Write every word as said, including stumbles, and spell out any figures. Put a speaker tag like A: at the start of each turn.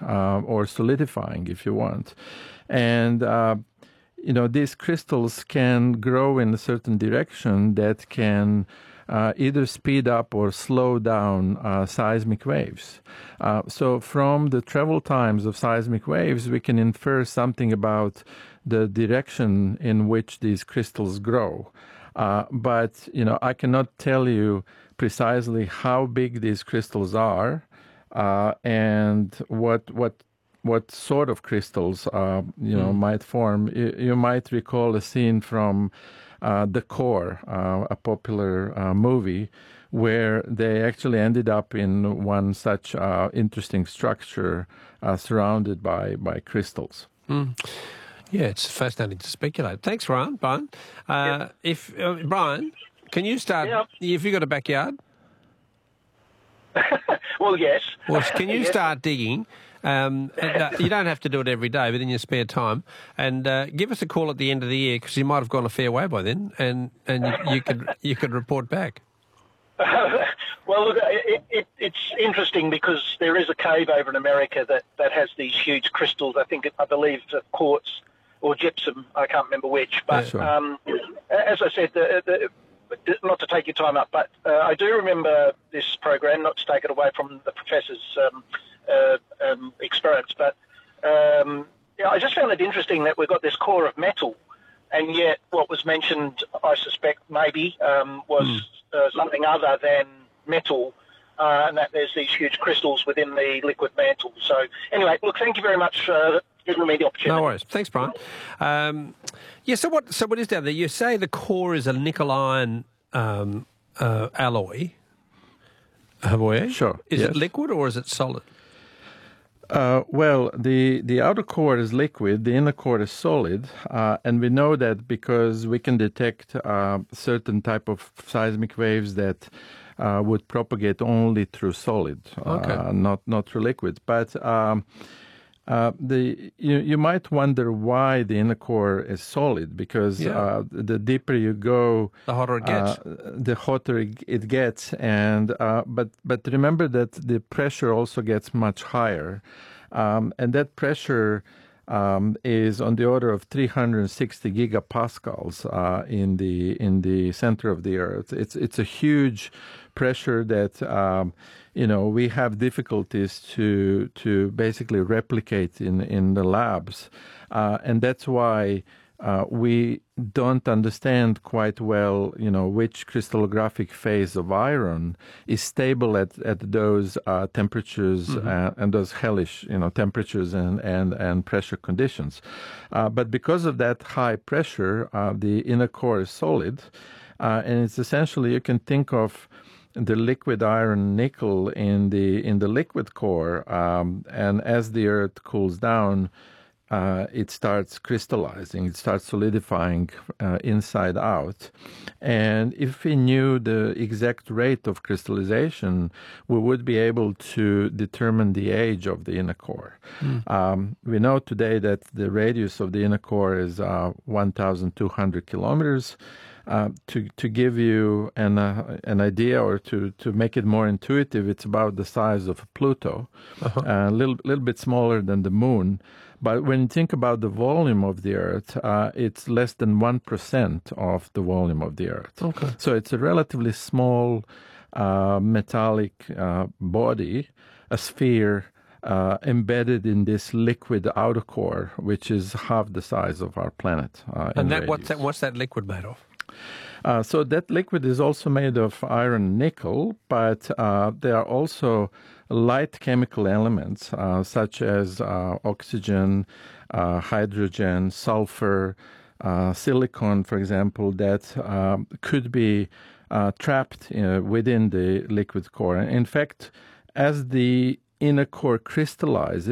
A: uh, or solidifying, if you want. And uh, you know, these crystals can grow in a certain direction that can uh, either speed up or slow down uh, seismic waves. Uh, so from the travel times of seismic waves, we can infer something about the direction in which these crystals grow. Uh, but, you know, I cannot tell you precisely how big these crystals are uh, and what what what sort of crystals, uh, you know, mm. might form. You, you might recall a scene from uh, The Core, uh, a popular uh, movie, where they actually ended up in one such uh, interesting structure uh, surrounded by, by crystals.
B: Mm. Yeah, it's fascinating to speculate. Thanks, Ryan. Brian, uh,
C: yep.
B: if uh, Brian, can you start?
C: Yep.
B: If you got a backyard?
C: Well, yes.
B: Well, can you
C: yes.
B: start digging? Um, and, uh, you don't have to do it every day, but in your spare time, and uh, give us a call at the end of the year because you might have gone a fair way by then, and and you, you could you could report back.
C: Uh, well, look, it, it, it's interesting because there is a cave over in America that, that has these huge crystals. I think, I believe, quartz or gypsum. I can't remember which. But
A: yeah, sure.
C: um, as I said, the, the, not to take your time up, but uh, I do remember this program, not to take it away from the professor's um, uh, um, experience, but um, yeah, I just found it interesting that we've got this core of metal, and yet what was mentioned, I suspect, maybe, um, was mm. uh, something other than metal, uh, and that there's these huge crystals within the liquid mantle. So anyway, look, thank you very much for giving me the opportunity.
B: No worries. Thanks, Brian. Um, yeah, so what So what is down there? You say the core is a nickel-iron um, uh, alloy. Have
A: Sure.
B: Is
A: yes.
B: it liquid or is it solid?
A: Uh, well, the, the outer core is liquid, the inner core is solid, uh, and we know that because we can detect uh, certain type of seismic waves that uh, would propagate only through solid,
B: okay.
A: uh, not not through liquid. But um, uh, the you, you might wonder why the inner core is solid, because
B: yeah.
A: uh, the deeper you go,
B: the hotter it gets.
A: Uh, the hotter it gets, and uh, but but remember that the pressure also gets much higher, um, and that pressure um, is on the order of three hundred sixty gigapascals uh, in the in the center of the Earth. It's it's a huge pressure that um, you know we have difficulties to to basically replicate in in the labs, uh, and that's why. Uh, we don't understand quite well, you know, which crystallographic phase of iron is stable at, at those uh, temperatures mm-hmm. and, and those hellish, you know, temperatures and, and, and pressure conditions. Uh, but because of that high pressure, uh, the inner core is solid, uh, and it's essentially, you can think of the liquid iron nickel in the in the liquid core, um, and as the Earth cools down, Uh, it starts crystallizing, it starts solidifying uh, inside out. And if we knew the exact rate of crystallization, we would be able to determine the age of the inner core. Mm. Um, we know today that the radius of the inner core is uh, one thousand two hundred kilometers. Uh, to to give you an uh, an idea, or to, to make it more intuitive, it's about the size of Pluto, uh-huh. uh, a little little bit smaller than the Moon. But when you think about the volume of the Earth, uh, it's less than one percent of the volume of the Earth.
B: Okay.
A: So it's a relatively small uh, metallic uh, body, a sphere, uh, embedded in this liquid outer core, which is half the size of our planet. Uh,
B: and that what's that what's that liquid made of?
A: Uh, so that liquid is also made of iron nickel, but uh, there are also light chemical elements uh, such as uh, oxygen, uh, hydrogen, sulfur, uh, silicon, for example, that uh, could be uh, trapped uh, within the liquid core. In fact, as the inner core crystallizes,